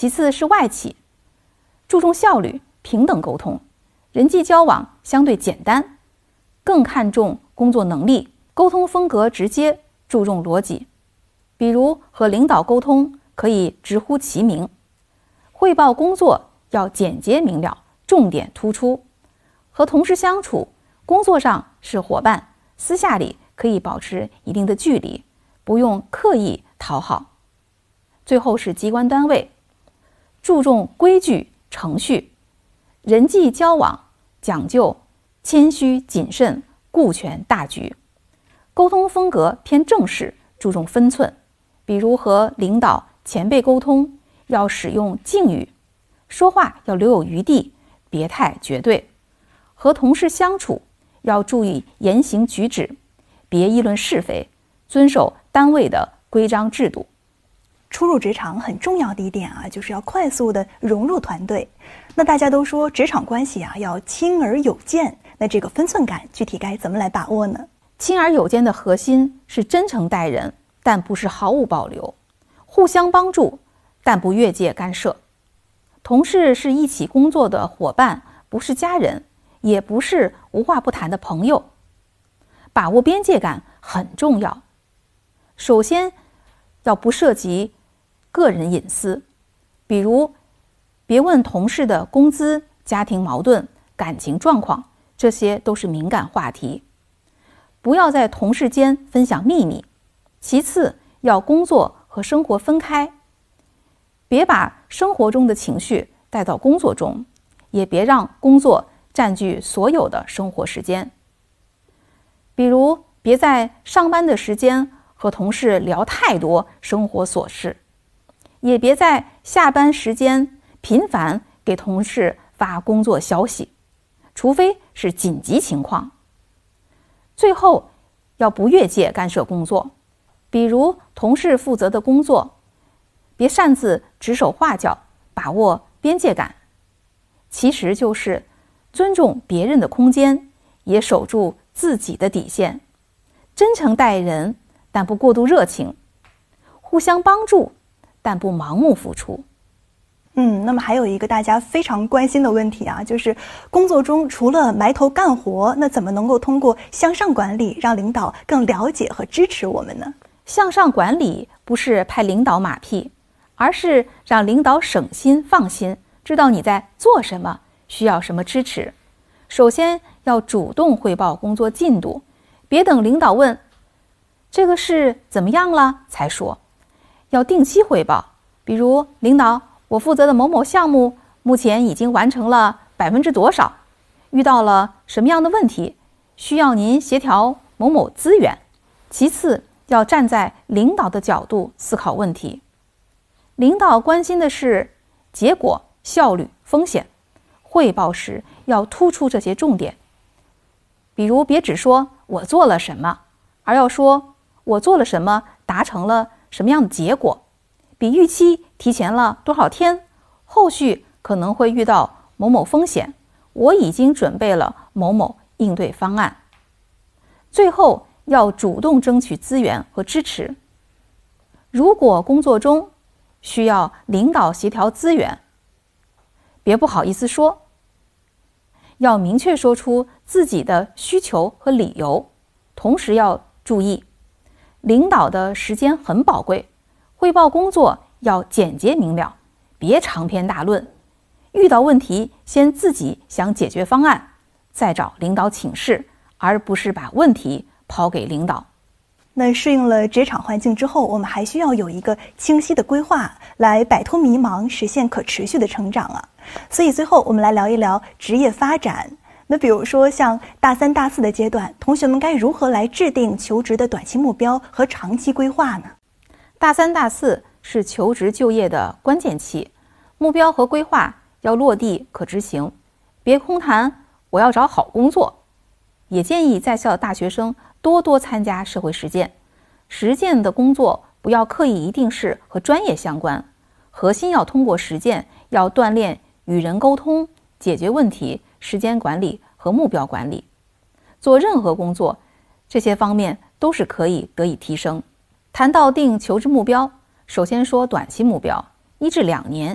其次是外企，注重效率、平等沟通，人际交往相对简单，更看重工作能力，沟通风格直接，注重逻辑。比如和领导沟通可以直呼其名，汇报工作要简洁明了，重点突出。和同事相处，工作上是伙伴，私下里可以保持一定的距离，不用刻意讨好。最后是机关单位，注重规矩程序，人际交往讲究谦虚谨慎，顾全大局。沟通风格偏正式，注重分寸，比如和领导前辈沟通要使用敬语，说话要留有余地，别太绝对。和同事相处要注意言行举止，别议论是非，遵守单位的规章制度。 初入职场很重要的一点就是要快速的融入团队。那大家都说职场关系要亲而有间，那这个分寸感具体该怎么来把握呢？ 亲而有间的核心是真诚待人，但不是毫无保留；互相帮助，但不越界干涉。同事是一起工作的伙伴，不是家人，也不是无话不谈的朋友。把握边界感很重要。首先要不涉及个人隐私，比如别问同事的工资、家庭矛盾、感情状况，这些都是敏感话题。不要在同事间分享秘密。其次，要工作和生活分开，别把生活中的情绪带到工作中，也别让工作占据所有的生活时间。比如，别在上班的时间和同事聊太多生活琐事，也别在下班时间频繁给同事发工作消息，除非是紧急情况。最后，要不越界干涉工作，比如同事负责的工作，别擅自指手画脚，把握边界感。其实就是尊重别人的空间，也守住自己的底线，真诚待人，但不过度热情，互相帮助，但不盲目付出。 那么还有一个大家非常关心的问题就是工作中除了埋头干活，那怎么能够通过向上管理让领导更了解和支持我们呢？ 向上管理不是拍领导马屁，而是让领导省心放心，知道你在做什么，需要什么支持。首先要主动汇报工作进度，别等领导问这个事怎么样了才说，要定期汇报。比如，领导，我负责的某某项目目前已经完成了多少，遇到了什么样的问题，需要您协调某某资源。其次，要站在领导的角度思考问题。领导关心的是结果、效率、风险，汇报时要突出这些重点。比如，别只说我做了什么，而要说我做了什么，达成了什么样的结果，比预期提前了多少天，后续可能会遇到某某风险，我已经准备了某某应对方案。最后要主动争取资源和支持。如果工作中需要领导协调资源，别不好意思说，要明确说出自己的需求和理由。同时要注意，领导的时间很宝贵，汇报工作要简洁明了，别长篇大论。遇到问题先自己想解决方案，再找领导请示，而不是把问题抛给领导。 那适应了职场环境之后，我们还需要有一个清晰的规划，来摆脱迷茫，实现可持续的成长所以最后我们来聊一聊职业发展。那比如说像大3、大4的阶段，同学们该如何来制定求职的短期目标和长期规划呢？ 大3、大4是求职就业的关键期，目标和规划要落地可执行，别空谈我要找好工作。也建议在校的大学生多多参加社会实践，实践的工作不要刻意一定是和专业相关，核心要通过实践，要锻炼与人沟通、解决问题、时间管理和目标管理。做任何工作，这些方面都是可以得以提升。谈到定求职目标，首先说短期目标，1至2年